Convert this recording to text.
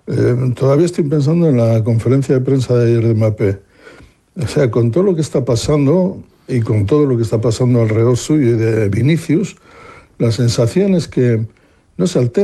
Todavía estoy pensando en la conferencia de prensa de ayer de Mbappé. O sea, con todo lo que está pasando y con todo lo que está pasando alrededor suyo y de Vinicius, la sensación es que no se altera.